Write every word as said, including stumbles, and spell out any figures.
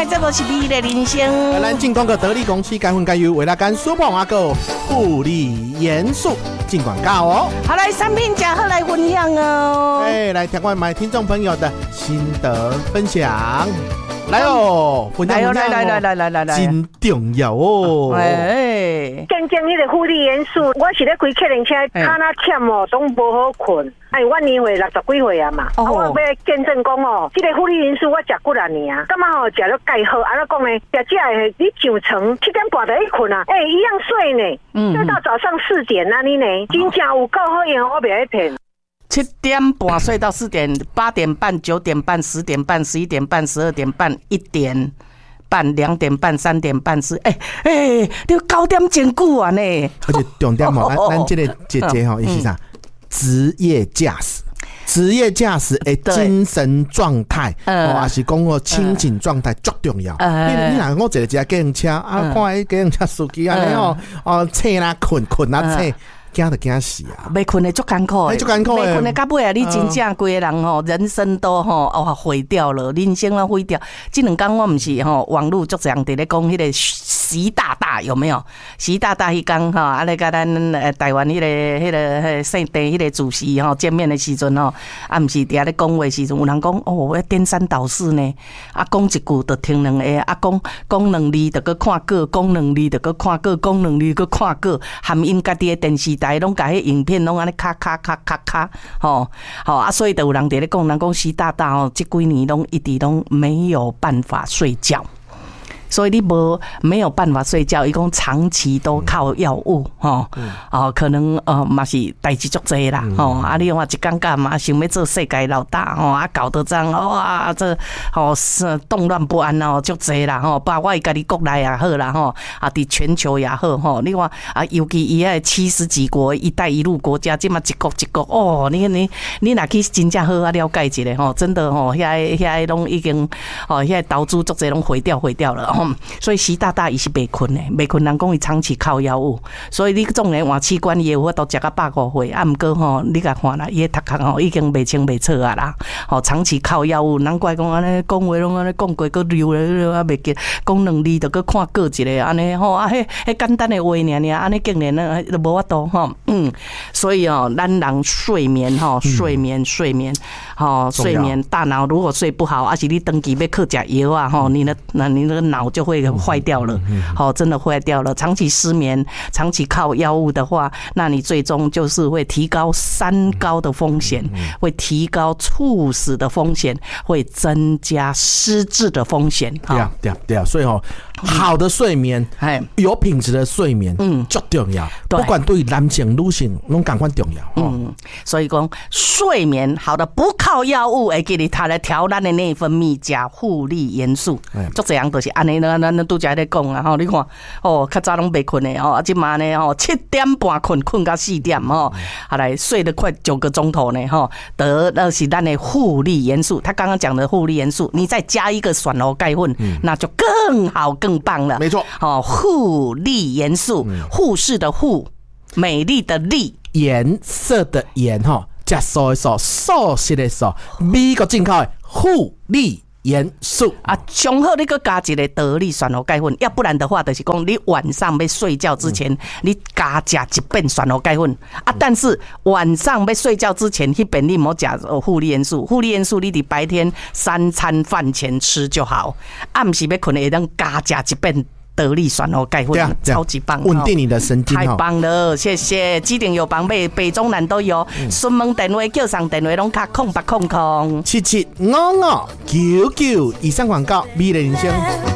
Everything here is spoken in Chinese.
这都是美的人生。 咱进广告得力公司该分该优，为了干苏碰阿哥护理严肃进广告哦。 好，来产品价好来分享哦。 哎，来台湾买听众朋友的心得分享。来哦， 来哦，来来来来来来来， 真重要哦！ 哎， 见证迄个护理元素，我是咧开客人车，脚那忝哦，都无好困。哎，我年岁六十几岁啊嘛，哦、啊我要见证讲哦，这个护理元素我食几啊年啊，感觉吼食了介好，安怎讲呢？食这个你上床七点半就去困啊，哎、欸，一样睡呢，嗯，睡到早上四点啊，你呢，真正有够好用，我袂爱骗。 七点半睡到四点，八点半、九点半、十点半、十一点半、十二点半、一点半、两点半、三点半是，哎、欸、哎，你九点真久啊呢！ 而且重点哦，咱咱这个姐姐吼，伊是啥？职业驾驶。职业驾驶的精神状态，哦，还是讲个清醒状态足重要。你你若我坐一架计程车啊，看迄计程车司机安尼哦，哦，醒啦困困啊醒。惊就惊死啊！ 没困的足艰苦的，没困的到尾啊，你真正规个人吼，人生都吼哦毁掉了，人生都毁掉。这两天我唔是吼网络足侪人伫咧讲迄个习大大有没有？习大大迄天吼，啊，咧甲咱呃台湾迄个迄个迄圣地迄个主席吼见面的时阵吼，啊，唔是伫遐咧讲话时阵，有人讲哦，我要颠三倒四呢，啊，讲一句就听两个，啊，讲讲两字就搁看过，讲两字就搁看过，讲两字搁看过，含因家己的电视台拢甲迄影片拢安尼咔咔咔咔咔，吼吼啊，所以就有人伫咧讲，人讲习大大吼，这几年拢一直拢没有办法睡觉。所以你无没有办法睡觉，伊讲长期都靠药物，吼、嗯，哦，可能呃嘛是代志足济啦，吼、嗯，啊，你话一感觉嘛，想要做世界老大，吼，啊，搞得这样，哇，这吼是动乱不安哦，足济啦，吼，包括家己国内也好啦，吼，啊，伫全球也好，吼，你话啊，尤其伊迄七十几国一带一路国家，即嘛一国一国，哦，你你你若去真正好啊了解一下，吼，真的吼，遐遐拢已经，哦，遐投资足济拢毁掉毁掉了。所以习大大伊是袂困的，袂困人讲伊长期靠药物，所以你纵然换器官也有法度食到百五岁，啊，毋过吼，你甲看啦，伊的头壳吼已经袂清袂楚啊啦，吼，长期靠药物，难怪讲安尼讲话拢安尼讲过，佫溜咧啊袂记，讲两字就佫看过一个安尼吼，啊，迄迄简单的话尔尔，安尼竟然呢都无法度吼，嗯，所以哦，咱人睡眠吼，睡眠睡眠，吼，睡眠大脑如果睡不好，而且你长期要靠食药啊，吼，你的那你那个脑就会坏掉了，好，真的坏掉了。长期失眠，长期靠药物的话，那你最终就是会提高三高的风险，会提高猝死的风险，会增加失智的风险。 对啊，对啊，对啊，所以哦，好的睡眠，有品质的睡眠，嗯，最重要。不管对男性、女性，拢同款重要。 嗯，所以讲睡眠好的不靠药物，会给你它来调咱的内分泌加护理元素。足这样都是安尼。咱咱拄则咧讲啊，吼，你看，哦，较早拢袂困的，吼，啊，即嘛呢，吼，七点半困，困到四点，吼，后来睡得快九个钟头呢，吼，得那是咱的护理元素。他刚刚讲的护理元素，你再加一个选猴钙粉，嗯、那就更好更棒了。 没错， 哦，护理元素，护士的护，美丽的丽， 颜色的颜，哈，食素的素，素食的素，美国进口的护理元素啊，上好你搁加一个得力选猴钙粉，要不然的话，就是讲你晚上要睡觉之前，嗯、你加食一遍选猴钙粉啊。但是晚上要睡觉之前，迄边你莫食护理元素，护理元素你伫白天三餐饭前吃就好，暗时要困会当加食一遍。得力选猴钙粉，超级棒， 稳定你的神经， 太棒了，谢谢。基鼎有帮北北中南都有，询问电话叫上电话拢卡空八空空七七五五九九以上广告，美的人生。